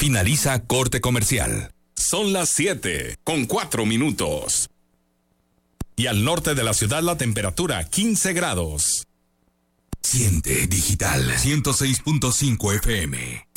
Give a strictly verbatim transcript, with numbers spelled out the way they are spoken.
Finaliza corte comercial. Son las siete con cuatro minutos. Y al norte de la ciudad la temperatura quince grados. Siente Digital ciento seis punto cinco F M.